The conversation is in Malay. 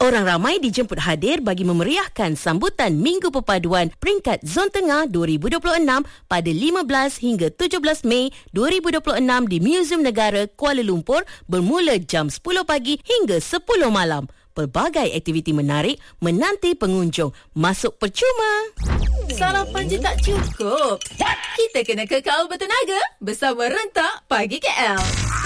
Orang ramai dijemput hadir bagi memeriahkan sambutan Minggu Perpaduan peringkat Zon Tengah 2026 pada 15 hingga 17 Mei 2026 di Museum Negara Kuala Lumpur bermula jam 10 pagi hingga 10 malam. Pelbagai aktiviti menarik menanti pengunjung. Masuk percuma. Sarapan je tak cukup. Kita kena kekal bertenaga bersama Rentak Pagi KL.